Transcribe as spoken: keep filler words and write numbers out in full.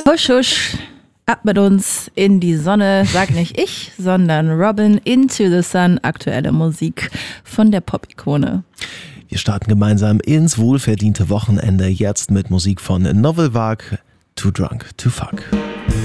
Husch, husch, ab mit uns in die Sonne, sag nicht ich, sondern Robin, Into the Sun, aktuelle Musik von der Pop-Ikone. Wir starten gemeinsam ins wohlverdiente Wochenende, jetzt mit Musik von Novel Vague, Too Drunk to Fuck.